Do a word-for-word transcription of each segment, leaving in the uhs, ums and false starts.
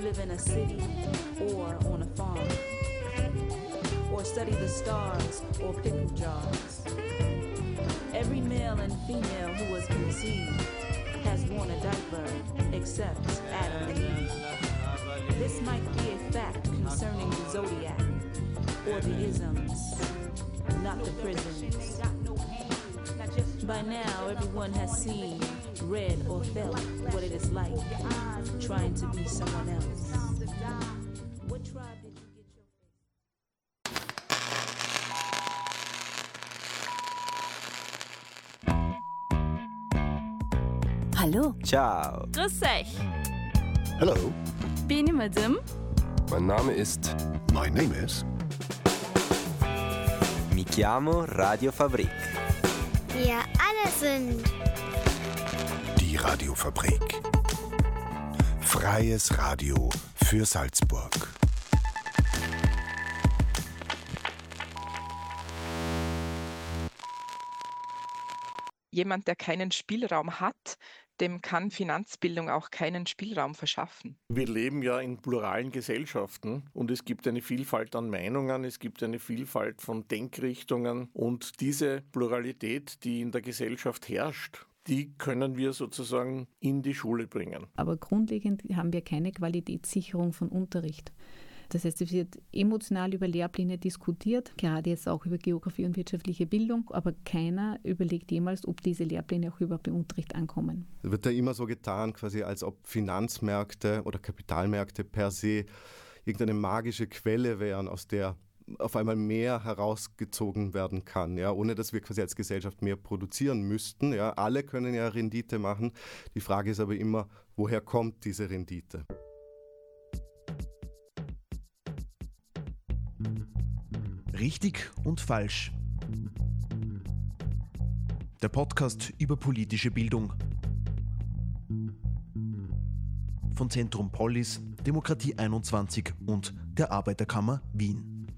live in a city or on a farm, or study the stars or pickle jars. Every male and female who was conceived has worn a diaper except Adam and Eve. This might be a fact concerning the zodiac or the isms, not the prisons. By now, everyone has seen, read, or felt what it is like trying to be someone else. What tribe did you get your face? Hallo. Ciao. Grüß euch. Hello. Bin ich Madame? Mein Name ist... My name is... Mi chiamo Radio Fabrik. Wir alle sind Die Radiofabrik. Freies Radio für Salzburg. Jemand, der keinen Spielraum hat, dem kann Finanzbildung auch keinen Spielraum verschaffen. Wir leben ja in pluralen Gesellschaften und es gibt eine Vielfalt an Meinungen, es gibt eine Vielfalt von Denkrichtungen und diese Pluralität, die in der Gesellschaft herrscht, die können wir sozusagen in die Schule bringen. Aber grundlegend haben wir keine Qualitätssicherung von Unterricht. Das heißt, es wird emotional über Lehrpläne diskutiert, gerade jetzt auch über Geografie und wirtschaftliche Bildung, aber keiner überlegt jemals, ob diese Lehrpläne auch überhaupt im Unterricht ankommen. Es wird da immer so getan, quasi als ob Finanzmärkte oder Kapitalmärkte per se irgendeine magische Quelle wären, aus der auf einmal mehr herausgezogen werden kann, ja, ohne dass wir quasi als Gesellschaft mehr produzieren müssten. Ja. Alle können ja Rendite machen. Die Frage ist aber immer, woher kommt diese Rendite? Richtig und falsch. Der Podcast über politische Bildung. Von Zentrum Polis, Demokratie einundzwanzig und der Arbeiterkammer Wien.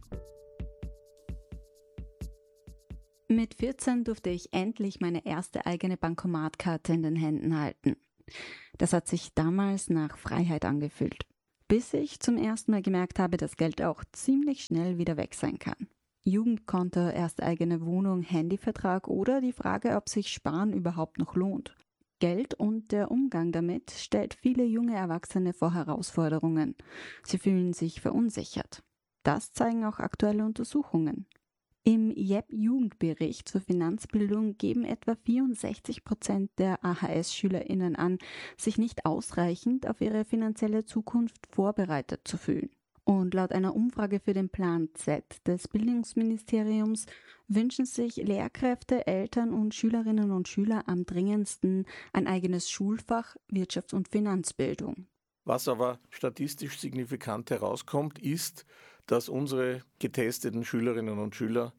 Mit vierzehn durfte ich endlich meine erste eigene Bankomatkarte in den Händen halten. Das hat sich damals nach Freiheit angefühlt. Bis ich zum ersten Mal gemerkt habe, dass Geld auch ziemlich schnell wieder weg sein kann. Jugendkonto, erste eigene Wohnung, Handyvertrag oder die Frage, ob sich Sparen überhaupt noch lohnt. Geld und der Umgang damit stellt viele junge Erwachsene vor Herausforderungen. Sie fühlen sich verunsichert. Das zeigen auch aktuelle Untersuchungen. Im J E P-Jugendbericht zur Finanzbildung geben etwa vierundsechzig Prozent der A H S-SchülerInnen an, sich nicht ausreichend auf ihre finanzielle Zukunft vorbereitet zu fühlen. Und laut einer Umfrage für den Plan Z des Bildungsministeriums wünschen sich Lehrkräfte, Eltern und Schülerinnen und Schüler am dringendsten ein eigenes Schulfach Wirtschafts- und Finanzbildung. Was aber statistisch signifikant herauskommt, ist, dass unsere getesteten Schülerinnen und Schüler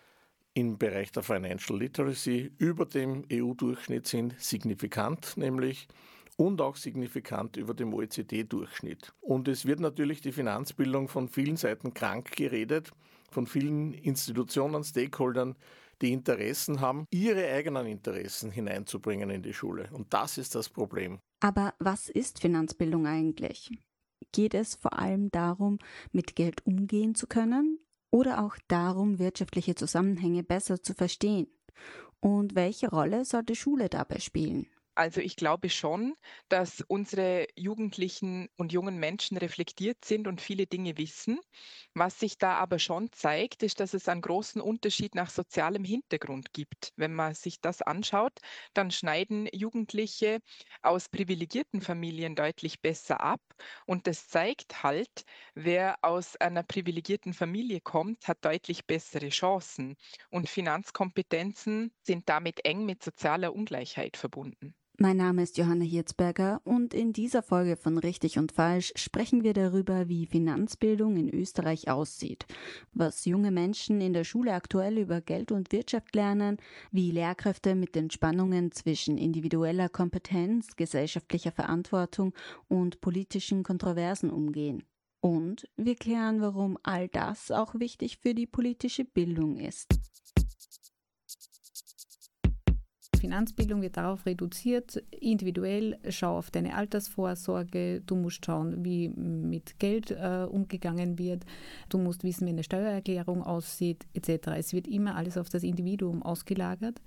im Bereich der Financial Literacy über dem E U-Durchschnitt sind, signifikant nämlich, und auch signifikant über dem O E C D-Durchschnitt. Und es wird natürlich die Finanzbildung von vielen Seiten krank geredet, von vielen Institutionen, Stakeholdern, die Interessen haben, ihre eigenen Interessen hineinzubringen in die Schule. Und das ist das Problem. Aber was ist Finanzbildung eigentlich? Geht es vor allem darum, mit Geld umgehen zu können oder auch darum, wirtschaftliche Zusammenhänge besser zu verstehen? Und welche Rolle sollte Schule dabei spielen? Also ich glaube schon, dass unsere Jugendlichen und jungen Menschen reflektiert sind und viele Dinge wissen. Was sich da aber schon zeigt, ist, dass es einen großen Unterschied nach sozialem Hintergrund gibt. Wenn man sich das anschaut, dann schneiden Jugendliche aus privilegierten Familien deutlich besser ab. Und das zeigt halt, wer aus einer privilegierten Familie kommt, hat deutlich bessere Chancen. Und Finanzkompetenzen sind damit eng mit sozialer Ungleichheit verbunden. Mein Name ist Johanna Hirzberger und in dieser Folge von Richtig und Falsch sprechen wir darüber, wie Finanzbildung in Österreich aussieht, was junge Menschen in der Schule aktuell über Geld und Wirtschaft lernen, wie Lehrkräfte mit den Spannungen zwischen individueller Kompetenz, gesellschaftlicher Verantwortung und politischen Kontroversen umgehen. Und wir klären, warum all das auch wichtig für die politische Bildung ist. Finanzbildung wird darauf reduziert, individuell, schau auf deine Altersvorsorge, du musst schauen, wie mit Geld äh, umgegangen wird, du musst wissen, wie eine Steuererklärung aussieht, et cetera. Es wird immer alles auf das Individuum ausgelagert.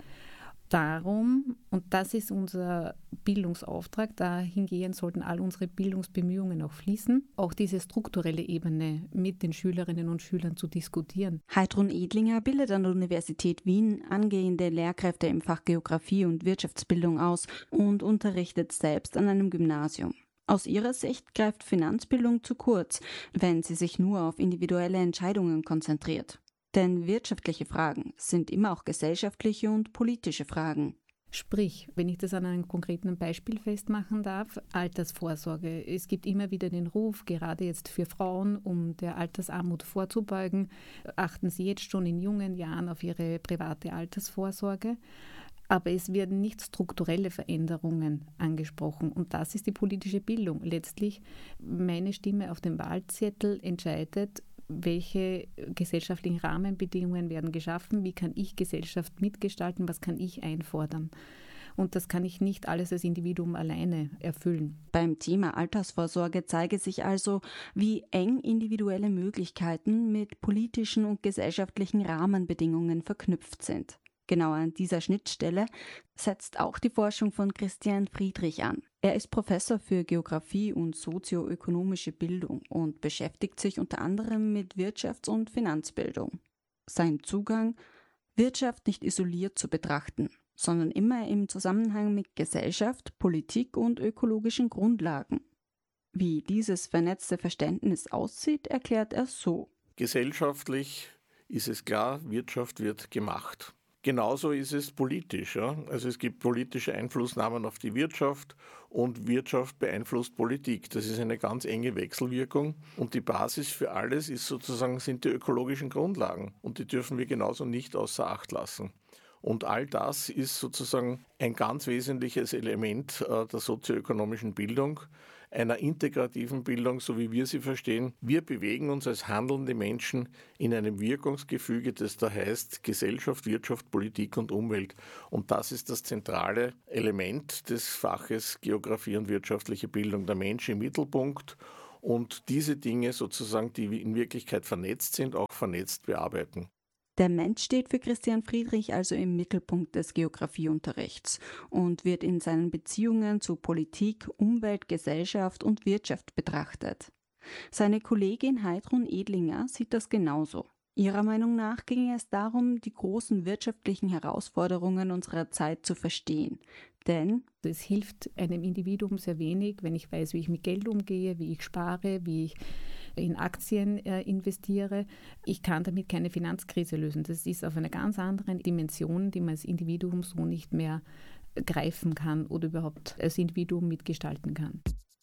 Darum, und das ist unser Bildungsauftrag, dahingehend sollten all unsere Bildungsbemühungen auch fließen, auch diese strukturelle Ebene mit den Schülerinnen und Schülern zu diskutieren. Heidrun Edlinger bildet an der Universität Wien angehende Lehrkräfte im Fach Geografie und Wirtschaftsbildung aus und unterrichtet selbst an einem Gymnasium. Aus ihrer Sicht greift Finanzbildung zu kurz, wenn sie sich nur auf individuelle Entscheidungen konzentriert. Denn wirtschaftliche Fragen sind immer auch gesellschaftliche und politische Fragen. Sprich, wenn ich das an einem konkreten Beispiel festmachen darf, Altersvorsorge. Es gibt immer wieder den Ruf, gerade jetzt für Frauen, um der Altersarmut vorzubeugen, achten sie jetzt schon in jungen Jahren auf ihre private Altersvorsorge. Aber es werden nicht strukturelle Veränderungen angesprochen. Und das ist die politische Bildung. Letztlich, meine Stimme auf dem Wahlzettel entscheidet, welche gesellschaftlichen Rahmenbedingungen werden geschaffen, wie kann ich Gesellschaft mitgestalten, was kann ich einfordern. Und das kann ich nicht alles als Individuum alleine erfüllen. Beim Thema Altersvorsorge zeige sich also, wie eng individuelle Möglichkeiten mit politischen und gesellschaftlichen Rahmenbedingungen verknüpft sind. Genau an dieser Schnittstelle setzt auch die Forschung von Christian Friedrich an. Er ist Professor für Geografie und sozioökonomische Bildung und beschäftigt sich unter anderem mit Wirtschafts- und Finanzbildung. Sein Zugang: Wirtschaft nicht isoliert zu betrachten, sondern immer im Zusammenhang mit Gesellschaft, Politik und ökologischen Grundlagen. Wie dieses vernetzte Verständnis aussieht, erklärt er so. Gesellschaftlich ist es klar, Wirtschaft wird gemacht. Genauso ist es politisch. Ja? Also es gibt politische Einflussnahmen auf die Wirtschaft und Wirtschaft beeinflusst Politik. Das ist eine ganz enge Wechselwirkung und die Basis für alles ist sozusagen, sind die ökologischen Grundlagen und die dürfen wir genauso nicht außer Acht lassen. Und all das ist sozusagen ein ganz wesentliches Element äh, der sozioökonomischen Bildung, einer integrativen Bildung, so wie wir sie verstehen. Wir bewegen uns als handelnde Menschen in einem Wirkungsgefüge, das da heißt Gesellschaft, Wirtschaft, Politik und Umwelt. Und das ist das zentrale Element des Faches Geografie und wirtschaftliche Bildung, der Mensch im Mittelpunkt und diese Dinge sozusagen, die in Wirklichkeit vernetzt sind, auch vernetzt bearbeiten. Der Mensch steht für Christian Friedrich also im Mittelpunkt des Geografieunterrichts und wird in seinen Beziehungen zu Politik, Umwelt, Gesellschaft und Wirtschaft betrachtet. Seine Kollegin Heidrun Edlinger sieht das genauso. Ihrer Meinung nach ging es darum, die großen wirtschaftlichen Herausforderungen unserer Zeit zu verstehen. Denn es hilft einem Individuum sehr wenig, wenn ich weiß, wie ich mit Geld umgehe, wie ich spare, wie ich in Aktien äh, investiere. Ich kann damit keine Finanzkrise lösen. Das ist auf einer ganz anderen Dimension, die man als Individuum so nicht mehr greifen kann oder überhaupt als Individuum mitgestalten kann.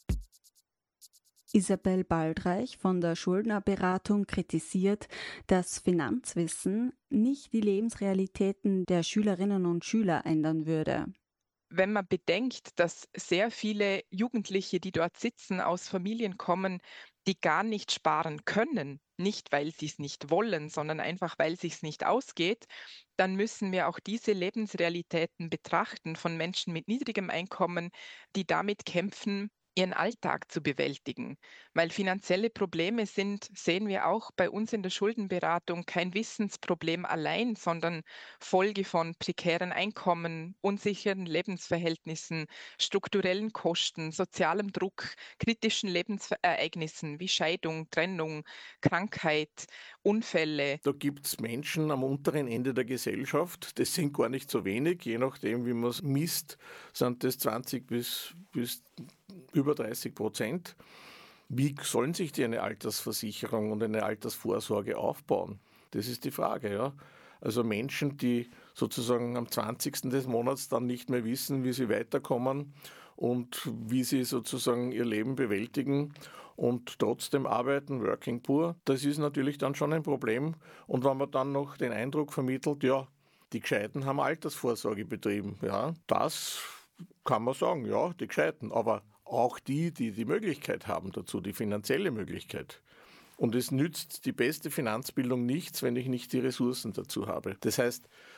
Isabel Baldreich von der Schuldnerberatung kritisiert, dass Finanzwissen nicht die Lebensrealitäten der Schülerinnen und Schüler ändern würde. Wenn man bedenkt, dass sehr viele Jugendliche, die dort sitzen, aus Familien kommen, die gar nicht sparen können, nicht weil sie es nicht wollen, sondern einfach weil es sich nicht ausgeht, dann müssen wir auch diese Lebensrealitäten betrachten von Menschen mit niedrigem Einkommen, die damit kämpfen, ihren Alltag zu bewältigen. Weil finanzielle Probleme sind, sehen wir auch bei uns in der Schuldenberatung, kein Wissensproblem allein, sondern Folge von prekären Einkommen, unsicheren Lebensverhältnissen, strukturellen Kosten, sozialem Druck, kritischen Lebensereignissen wie Scheidung, Trennung, Krankheit, Unfälle. Da gibt es Menschen am unteren Ende der Gesellschaft, das sind gar nicht so wenig, je nachdem wie man es misst, sind das zwanzig bis, bis über dreißig Prozent. Wie sollen sich die eine Altersversicherung und eine Altersvorsorge aufbauen? Das ist die Frage, ja. Also Menschen, die sozusagen am zwanzigsten des Monats dann nicht mehr wissen, wie sie weiterkommen und wie sie sozusagen ihr Leben bewältigen und trotzdem arbeiten, working poor, das ist natürlich dann schon ein Problem. Und wenn man dann noch den Eindruck vermittelt, ja, die Gescheiten haben Altersvorsorge betrieben, ja, das kann man sagen, ja, die Gescheiten, aber auch die, die die Möglichkeit haben dazu, die finanzielle Möglichkeit. Und es nützt die beste Finanzbildung nichts, wenn ich nicht die Ressourcen dazu habe. Das heißt,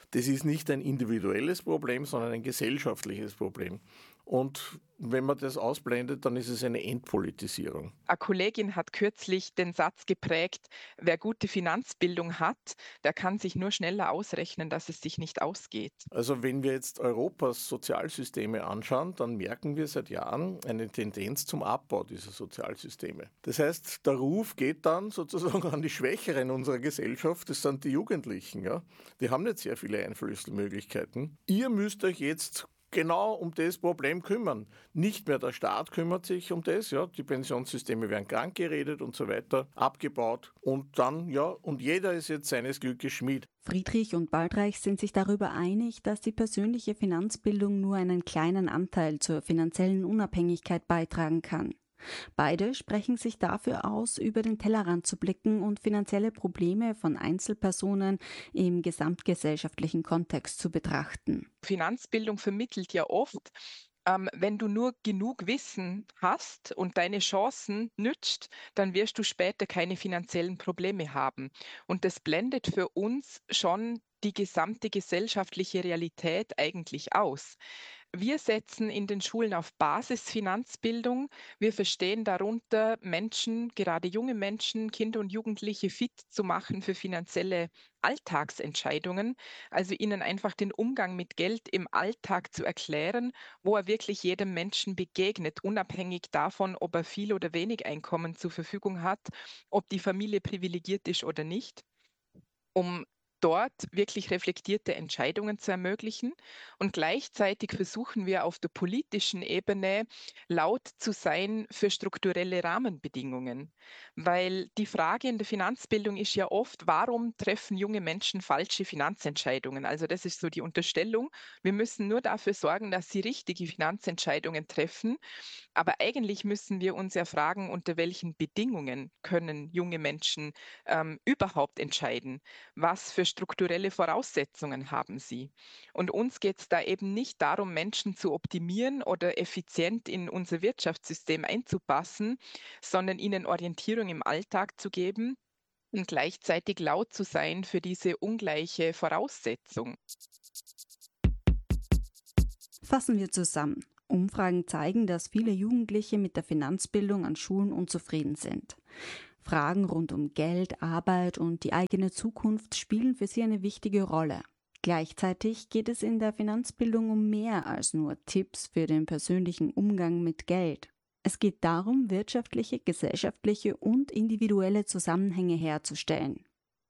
das ist nicht ein individuelles Problem, sondern ein gesellschaftliches Problem. Und wenn man das ausblendet, dann ist es eine Entpolitisierung. Eine Kollegin hat kürzlich den Satz geprägt, wer gute Finanzbildung hat, der kann sich nur schneller ausrechnen, dass es sich nicht ausgeht. Also wenn wir jetzt Europas Sozialsysteme anschauen, dann merken wir seit Jahren eine Tendenz zum Abbau dieser Sozialsysteme. Das heißt, der Ruf geht dann sozusagen an die Schwächeren unserer Gesellschaft, das sind die Jugendlichen. Ja? Die haben nicht sehr viele Einflussmöglichkeiten. Ihr müsst euch jetzt genau um das Problem kümmern. Nicht mehr der Staat kümmert sich um das, ja, die Pensionssysteme werden krank geredet und so weiter, abgebaut und dann, ja, und jeder ist jetzt seines Glückes Schmied. Friedrich und Baldreich sind sich darüber einig, dass die persönliche Finanzbildung nur einen kleinen Anteil zur finanziellen Unabhängigkeit beitragen kann. Beide sprechen sich dafür aus, über den Tellerrand zu blicken und finanzielle Probleme von Einzelpersonen im gesamtgesellschaftlichen Kontext zu betrachten. Finanzbildung vermittelt ja oft, ähm, wenn du nur genug Wissen hast und deine Chancen nützt, dann wirst du später keine finanziellen Probleme haben. Und das blendet für uns schon die gesamte gesellschaftliche Realität eigentlich aus. Wir setzen in den Schulen auf Basisfinanzbildung. Wir verstehen darunter, Menschen, gerade junge Menschen, Kinder und Jugendliche fit zu machen für finanzielle Alltagsentscheidungen. Also ihnen einfach den Umgang mit Geld im Alltag zu erklären, wo er wirklich jedem Menschen begegnet, unabhängig davon, ob er viel oder wenig Einkommen zur Verfügung hat, ob die Familie privilegiert ist oder nicht, um dort wirklich reflektierte Entscheidungen zu ermöglichen. Und gleichzeitig versuchen wir auf der politischen Ebene laut zu sein für strukturelle Rahmenbedingungen. Weil die Frage in der Finanzbildung ist ja oft, warum treffen junge Menschen falsche Finanzentscheidungen? Also das ist so die Unterstellung. Wir müssen nur dafür sorgen, dass sie richtige Finanzentscheidungen treffen. Aber eigentlich müssen wir uns ja fragen, unter welchen Bedingungen können junge Menschen ähm, überhaupt entscheiden? Was für strukturelle Voraussetzungen haben sie? Und uns geht es da eben nicht darum, Menschen zu optimieren oder effizient in unser Wirtschaftssystem einzupassen, sondern ihnen Orientierung im Alltag zu geben und gleichzeitig laut zu sein für diese ungleiche Voraussetzung. Fassen wir zusammen. Umfragen zeigen, dass viele Jugendliche mit der Finanzbildung an Schulen unzufrieden sind. Fragen rund um Geld, Arbeit und die eigene Zukunft spielen für sie eine wichtige Rolle. Gleichzeitig geht es in der Finanzbildung um mehr als nur Tipps für den persönlichen Umgang mit Geld. Es geht darum, wirtschaftliche, gesellschaftliche und individuelle Zusammenhänge herzustellen.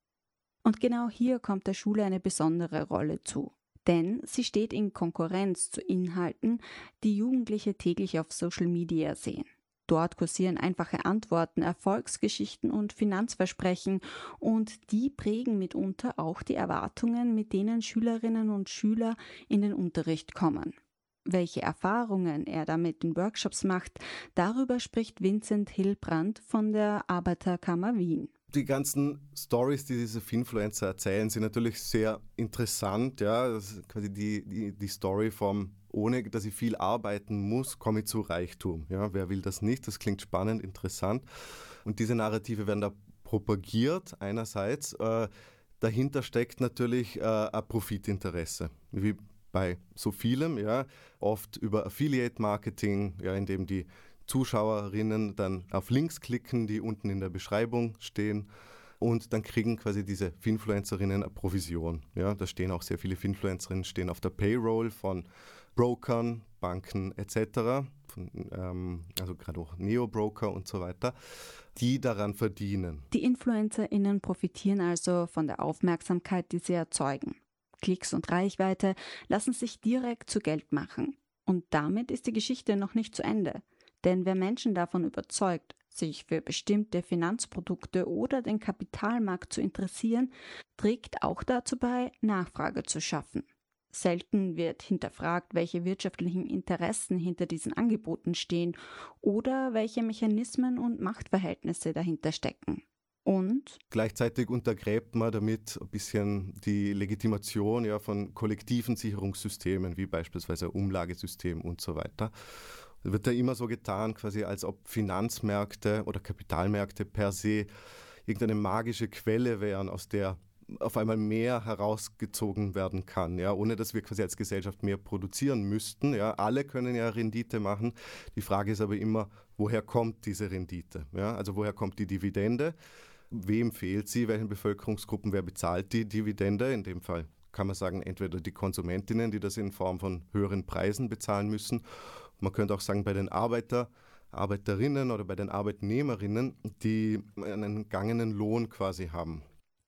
Und genau hier kommt der Schule eine besondere Rolle zu. Denn sie steht in Konkurrenz zu Inhalten, die Jugendliche täglich auf Social Media sehen. Dort kursieren einfache Antworten, Erfolgsgeschichten und Finanzversprechen und die prägen mitunter auch die Erwartungen, mit denen Schülerinnen und Schüler in den Unterricht kommen. Welche Erfahrungen er damit in Workshops macht, darüber spricht Vincent Hillbrand von der Arbeiterkammer Wien. Die ganzen Stories, die diese Finfluencer erzählen, sind natürlich sehr interessant. Ja, das ist quasi die, die, die Story vom, ohne dass ich viel arbeiten muss, komme ich zu Reichtum. Ja, wer will das nicht? Das klingt spannend, interessant. Und diese Narrative werden da propagiert einerseits. Äh, dahinter steckt natürlich äh, ein Profitinteresse, wie bei so vielem. Ja, oft über Affiliate-Marketing, ja, in dem die Zuschauerinnen dann auf Links klicken, die unten in der Beschreibung stehen und dann kriegen quasi diese Finfluencerinnen eine Provision. Ja, da stehen auch sehr viele Finfluencerinnen stehen auf der Payroll von Brokern, Banken et cetera, von, ähm, also gerade auch Neo-Broker und so weiter, die daran verdienen. Die InfluencerInnen profitieren also von der Aufmerksamkeit, die sie erzeugen. Klicks und Reichweite lassen sich direkt zu Geld machen. Und damit ist die Geschichte noch nicht zu Ende. Denn wer Menschen davon überzeugt, sich für bestimmte Finanzprodukte oder den Kapitalmarkt zu interessieren, trägt auch dazu bei, Nachfrage zu schaffen. Selten wird hinterfragt, welche wirtschaftlichen Interessen hinter diesen Angeboten stehen oder welche Mechanismen und Machtverhältnisse dahinter stecken. Und gleichzeitig untergräbt man damit ein bisschen die Legitimation ja, von kollektiven Sicherungssystemen, wie beispielsweise Umlagesystem und so weiter. Es wird da immer so getan, quasi als ob Finanzmärkte oder Kapitalmärkte per se irgendeine magische Quelle wären, aus der auf einmal mehr herausgezogen werden kann, ja, ohne dass wir quasi als Gesellschaft mehr produzieren müssten. Ja. Alle können ja Rendite machen. Die Frage ist aber immer, woher kommt diese Rendite? Ja? Also woher kommt die Dividende? Wem fehlt sie? Welchen Bevölkerungsgruppen? Wer bezahlt die Dividende? In dem Fall kann man sagen, entweder die Konsumentinnen, die das in Form von höheren Preisen bezahlen müssen. Man könnte auch sagen, bei den Arbeiter, Arbeiterinnen oder bei den Arbeitnehmerinnen, die einen entgangenen Lohn quasi haben.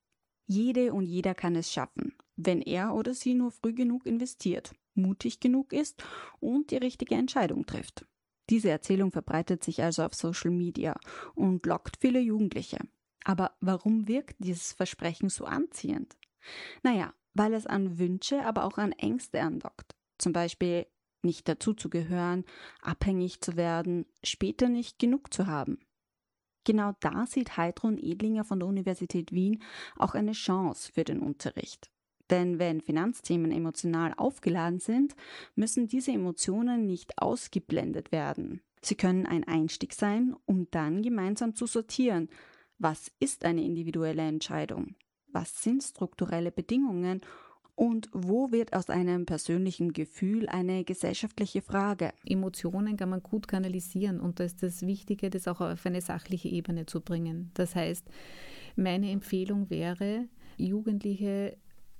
Jede und jeder kann es schaffen, wenn er oder sie nur früh genug investiert, mutig genug ist und die richtige Entscheidung trifft. Diese Erzählung verbreitet sich also auf Social Media und lockt viele Jugendliche. Aber warum wirkt dieses Versprechen so anziehend? Naja, weil es an Wünsche, aber auch an Ängste andockt. Zum Beispiel nicht dazuzugehören, abhängig zu werden, später nicht genug zu haben. Genau da sieht Heidrun Edlinger von der Universität Wien auch eine Chance für den Unterricht. Denn wenn Finanzthemen emotional aufgeladen sind, müssen diese Emotionen nicht ausgeblendet werden. Sie können ein Einstieg sein, um dann gemeinsam zu sortieren. Was ist eine individuelle Entscheidung? Was sind strukturelle Bedingungen? Und wo wird aus einem persönlichen Gefühl eine gesellschaftliche Frage? Emotionen kann man gut kanalisieren und da ist das Wichtige, das auch auf eine sachliche Ebene zu bringen. Das heißt, meine Empfehlung wäre, Jugendliche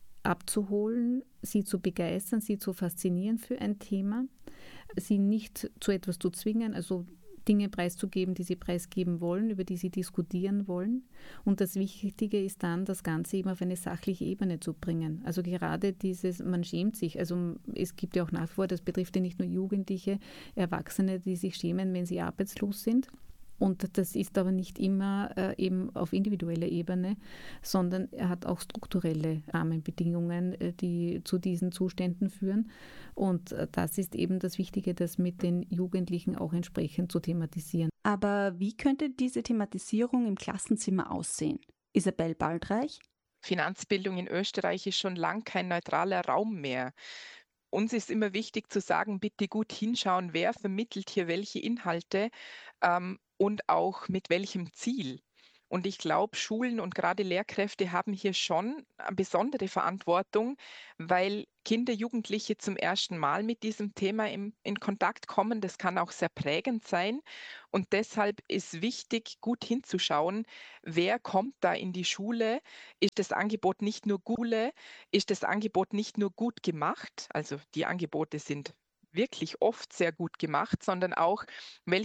abzuholen, sie zu begeistern, sie zu faszinieren für ein Thema, sie nicht zu etwas zu zwingen, also Dinge preiszugeben, die sie preisgeben wollen, über die sie diskutieren wollen. Und das Wichtige ist dann, das Ganze eben auf eine sachliche Ebene zu bringen. Also gerade dieses, man schämt sich, also es gibt ja auch nach wie vor, das betrifft ja nicht nur Jugendliche, Erwachsene, die sich schämen, wenn sie arbeitslos sind. Und das ist aber nicht immer äh, eben auf individueller Ebene, sondern er hat auch strukturelle Rahmenbedingungen, äh, die zu diesen Zuständen führen. Und äh, das ist eben das Wichtige, das mit den Jugendlichen auch entsprechend zu thematisieren. Aber wie könnte diese Thematisierung im Klassenzimmer aussehen? Isabel Baldreich? Finanzbildung in Österreich ist schon lang kein neutraler Raum mehr. Uns ist immer wichtig zu sagen, bitte gut hinschauen, wer vermittelt hier welche Inhalte ähm, und auch mit welchem Ziel. Und ich glaube, Schulen und gerade Lehrkräfte haben hier schon eine besondere Verantwortung, weil Kinder, Jugendliche zum ersten Mal mit diesem Thema im, in Kontakt kommen. Das kann auch sehr prägend sein. Und deshalb ist wichtig, gut hinzuschauen, wer kommt da in die Schule? Ist das Angebot nicht nur Gule? Ist das Angebot nicht nur gut gemacht? Also die Angebote sind wirklich oft sehr gut gemacht, sondern auch, welche